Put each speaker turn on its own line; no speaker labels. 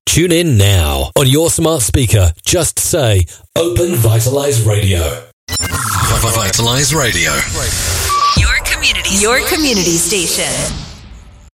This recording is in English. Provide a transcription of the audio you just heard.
Tune in now. On your smart speaker, just say, Open Vitalize Radio.
Vitalize Radio.
Your community station.